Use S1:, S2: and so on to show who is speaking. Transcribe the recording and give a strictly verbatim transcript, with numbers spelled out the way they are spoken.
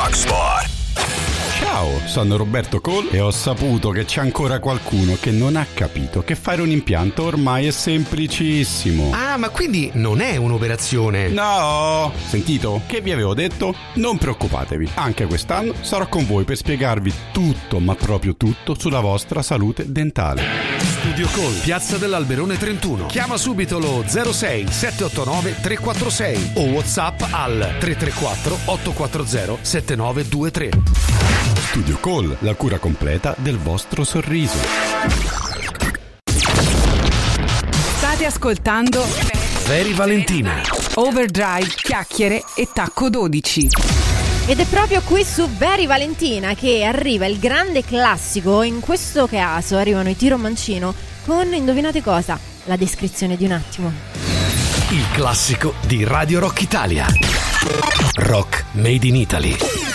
S1: Rocksport.
S2: Ciao, sono Roberto Cole e ho saputo che c'è ancora qualcuno che non ha capito che fare un impianto ormai è semplicissimo.
S3: Ah, ma quindi non è un'operazione?
S2: No! Sentito? Che vi avevo detto? Non preoccupatevi, anche quest'anno sarò con voi per spiegarvi tutto, ma proprio tutto, sulla vostra salute dentale.
S3: Studio Cole, Piazza dell'Alberone trentuno. Chiama subito lo zero sei sette otto nove tre quattro sei o WhatsApp al tre tre quattro otto quattro zero sette nove due tre.
S2: Studio Cole, la cura completa del vostro sorriso.
S4: State ascoltando
S3: Very Valentina,
S4: Overdrive, chiacchiere e tacco dodici.
S5: Ed è proprio qui su Very Valentina che arriva il grande classico. In questo caso arrivano i Tiro Mancino con, indovinate cosa? La descrizione di un attimo.
S3: il classico di Radio Rock Italia. Rock Made in Italy.